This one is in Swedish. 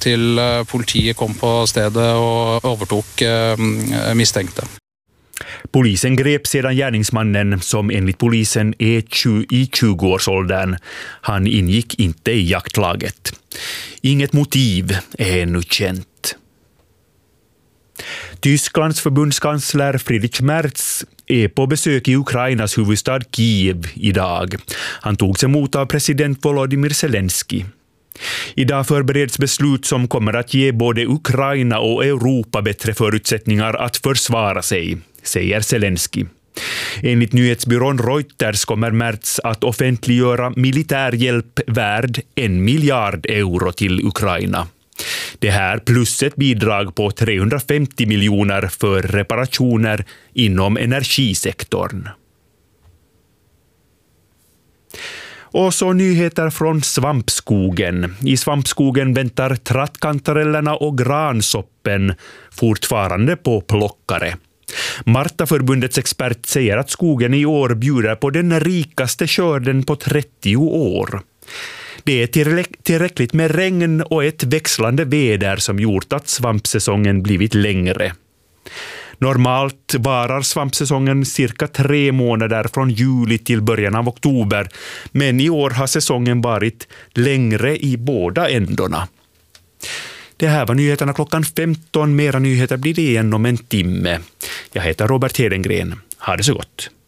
till politiet kom på stället och övertog misstänkta. Polisen grep sedan gärningsmannen som enligt polisen är i 20-årsåldern. Han ingick inte i jaktlaget. Inget motiv är ännu känt. Tysklands förbundskansler Friedrich Merz är på besök i Ukrainas huvudstad Kiev idag. Han togs emot av president Volodymyr Zelensky. Idag förbereds beslut som kommer att ge både Ukraina och Europa bättre förutsättningar att försvara sig, säger Zelensky. Enligt nyhetsbyrån Reuters kommer Merz att offentliggöra militärhjälp värd 1 miljard euro till Ukraina. Det här plus ett bidrag på 350 miljoner för reparationer inom energisektorn. Och så nyheter från svampskogen. I svampskogen väntar trattkantarellerna och gransoppen fortfarande på plockare. Martaförbundets expert säger att skogen i år bjuder på den rikaste skörden på 30 år. Det är tillräckligt med regn och ett växlande väder som gjort att svampsäsongen blivit längre. Normalt varar svampsäsongen cirka 3 månader från juli till början av oktober, men i år har säsongen varit längre i båda ändorna. Det här var nyheterna klockan 15. Mera nyheter blir det igen om en timme. Jag heter Robert Hedengren. Ha det så gott.